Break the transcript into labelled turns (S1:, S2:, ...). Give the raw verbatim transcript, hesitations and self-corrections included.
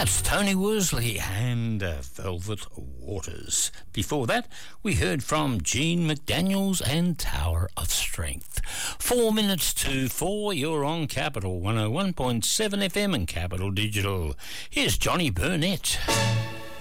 S1: That's Tony Worsley and uh, Velvet Waters. Before that, we heard from Gene McDaniels and Tower of Strength. Four minutes to four, you're on Capital one oh one point seven F M and Capital Digital. Here's Johnny Burnett.